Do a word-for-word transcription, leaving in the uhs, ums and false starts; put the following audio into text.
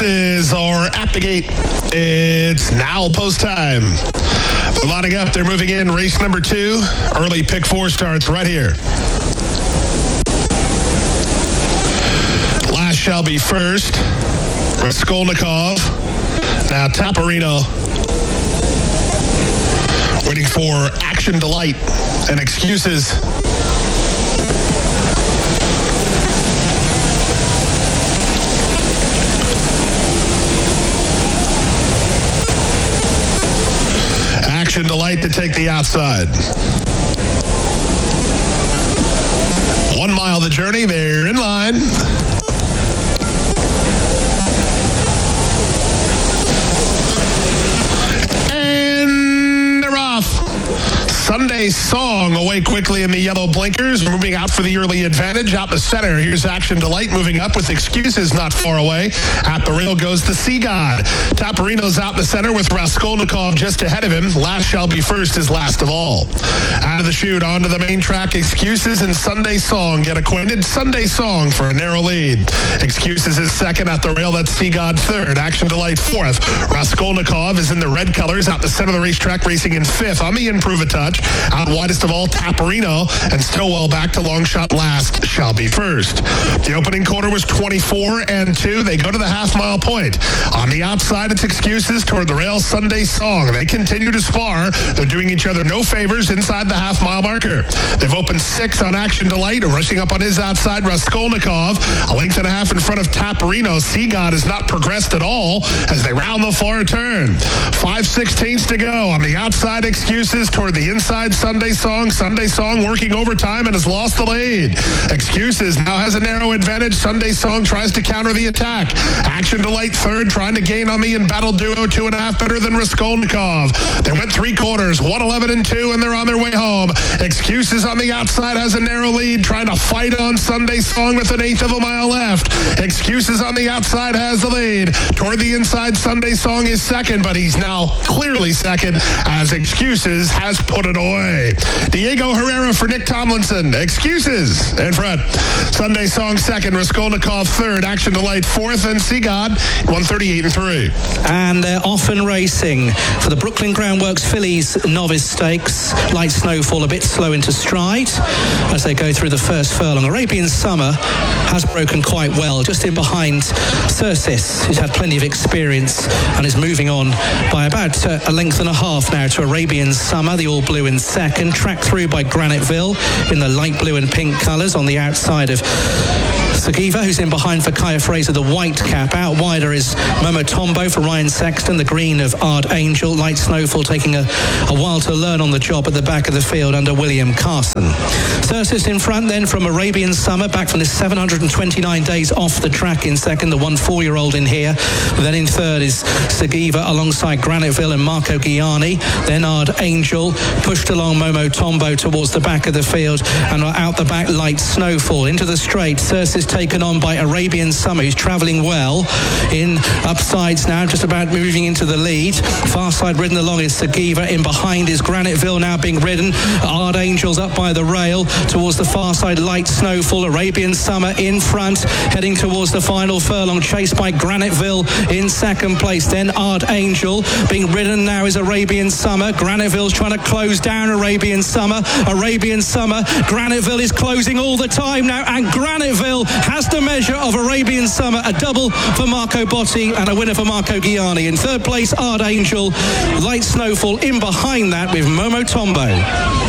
Excuses are at the gate. It's now post time. They're lining up. They're moving in. Race number two. Early pick four starts right here. Last shall be first. Raskolnikov. Now Taparino. Waiting for Action Delight and Excuses. Action Delight to take the outside. One mile the journey. They're in line. And they're off. Sunday Song away quickly in the yellow blinkers, moving out for the early advantage. Out the center, here's Action Delight moving up with Excuses not far away. At the rail goes the Sea God. Taparino's out the center with Raskolnikov just ahead of him. Last shall be first is last of all. Out of the chute, onto the main track, Excuses and Sunday Song get acquainted. Sunday Song for a narrow lead. Excuses is second at the rail. That's Sea God third. Action Delight fourth. Raskolnikov is in the red colors out the center of the racetrack, racing in fifth on the Improve a Touch. Out widest of all, Taparino, and Stillwell back to long shot last shall be first. The opening quarter was twenty-four and two. They go to the half mile point. On the outside, it's Excuses toward the rail. Sunday Song. They continue to spar. They're doing each other no favors inside the half mile marker. They've opened six on Action Delight. Rushing up on his outside, Raskolnikov. A length and a half in front of Taparino. Sea God has not progressed at all as they round the far turn. Five sixteenths to go. On the outside, Excuses toward the inside. Sunday Song. Sunday Song working overtime and has lost the lead. Excuses now has a narrow advantage. Sunday Song tries to counter the attack. Action Delight third, trying to gain on the embattled duo, two and a half better than Raskolnikov. They went three quarters, one eleven and two, and they're on their way home. Excuses on the outside has a narrow lead, trying to fight on Sunday Song with an eighth of a mile left. Excuses on the outside has the lead. Toward the inside, Sunday Song is second, but he's now clearly second as Excuses has put it away. Diego Herrera for Nick Tomlinson. Excuses in front. Sunday Song second. Raskolnikov third. Action Delight fourth. And Sea God one thirty-eight and three. And they're off and racing for the Brooklyn Groundworks Fillies Novice Stakes. Light Snowfall a bit slow into stride as they go through the first furlong. Arabian Summer has broken quite well, just in behind Cercis, who's had plenty of experience and is moving on by about uh, a length and a half now to Arabian Summer, the all blue in second, tracked through by Graniteville in the light blue and pink colours on the outside of Sagiva, who's in behind for Kaya Fraser, the white cap. Out wider is Momo Tombo for Ryan Sexton, the green of Ard Angel. Light Snowfall taking a, a while to learn on the job at the back of the field under William Carson. Cercis in front then from Arabian Summer, back from his seven hundred twenty-nine days off the track in second, the one four-year-old in here. Then in third is Sagiva alongside Graniteville and Marco Gianni. Then Ard Angel pushed along Momo Tombo towards the back of the field, and out the back Light Snowfall into the straight. Cercis taken on by Arabian Summer, who's travelling well in upsides now, just about moving into the lead. Far side ridden along is Sagiva. In behind is Graniteville now being ridden. Ard Angels up by the rail towards the far side. Light Snowfall. Arabian Summer in front, heading towards the final furlong, chased by Graniteville in second place. Then Ard Angel being ridden now is Arabian Summer. Graniteville's trying to close down Arabian Summer. Arabian Summer. Graniteville is closing all the time now, and Graniteville has the measure of Arabian Summer. A double for Marco Botti and a winner for Marco Gianni. In third place, Ard Angel. Light Snowfall in behind that with Momo Tombo.